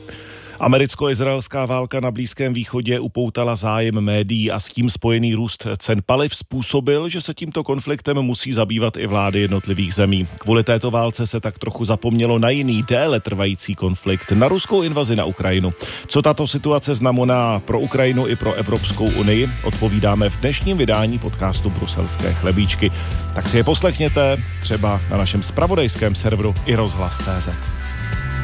Americko-izraelská válka na Blízkém východě upoutala zájem médií a s tím spojený růst cen paliv způsobil, že se tímto konfliktem musí zabývat i vlády jednotlivých zemí. Kvůli této válce se tak trochu zapomnělo na jiný, déle trvající konflikt, na ruskou invazi na Ukrajinu. Co tato situace znamená pro Ukrajinu i pro Evropskou unii, odpovídáme v dnešním vydání podcastu Bruselské chlebíčky. Tak si je poslechněte třeba na našem zpravodajském serveru iRozhlas.cz.